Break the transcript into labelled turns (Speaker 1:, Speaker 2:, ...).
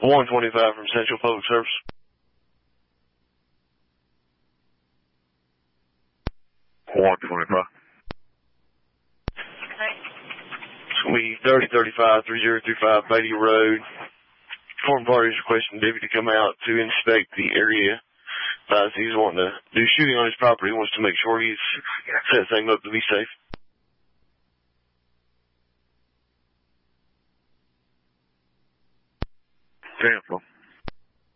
Speaker 1: 125 from Central Public Service.
Speaker 2: $125.
Speaker 1: It's going to be 3035 3035 Beatty Road. Informed parties requesting deputy to come out to inspect the area. He's wanting to do shooting on his property. He wants to make sure he's set things up to be safe.
Speaker 2: Cancel.